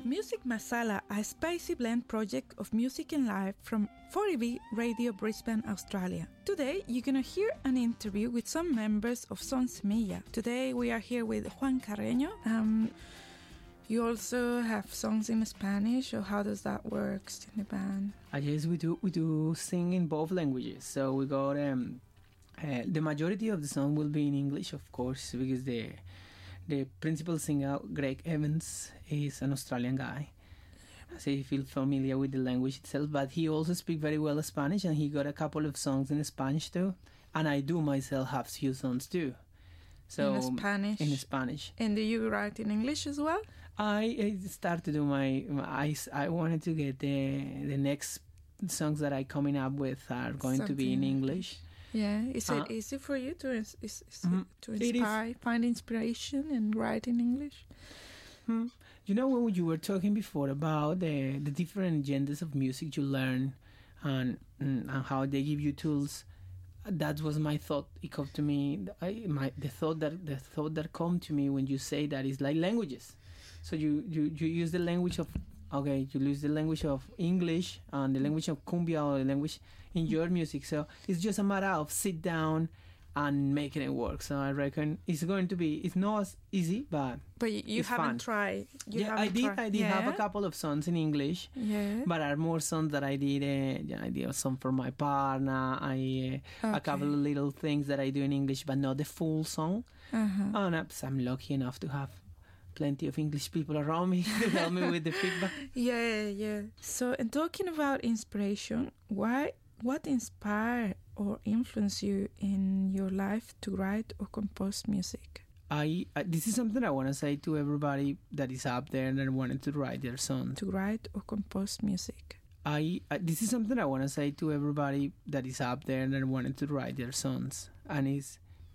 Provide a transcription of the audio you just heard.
Music Masala, a spicy blend project of music and life from 40B Radio Brisbane, Australia. Today, you're going to hear an interview with some members of Son Semilla. Today, we are here with Juan Carreño. You also have songs in Spanish, or how does that work in the band? Yes, we do sing in both languages. So we got the majority of the song will be in English, of course, because the principal singer, Greg Evans, is an Australian guy. So you feel familiar with the language itself, but he also speaks very well Spanish, and he got a couple of songs in Spanish too. And I do myself have few songs too. So in Spanish. In Spanish. And do you write in English as well? I started to do I wanted to get the next songs that I coming up with are going to be in English. Yeah, is it easy for you to inspire, find inspiration and write in English? You know, when you were talking before about the different genders of music you learn and how they give you tools, that was my thought. It came to me. The thought that come to me when you say that is like languages. So you use the language of. Okay, you use the language of English and the language of cumbia or the language in your music. So it's just a matter of sit down and making it work. So I reckon it's going to be, it's not as easy, but you haven't fun. Tried. I did have a couple of songs in English, but are more songs that I did. I did a song for my partner. A couple of little things that I do in English, but not the full song. And I'm lucky enough to have plenty of English people around me to help me with the feedback. Yeah. So, in talking about inspiration, what inspired or influenced you in your life to write or compose music? This is something I want to say to everybody that is up there and wanted to write their songs. To write or compose music. This is something I want to say to everybody that is up there and wanted to write their songs. And it's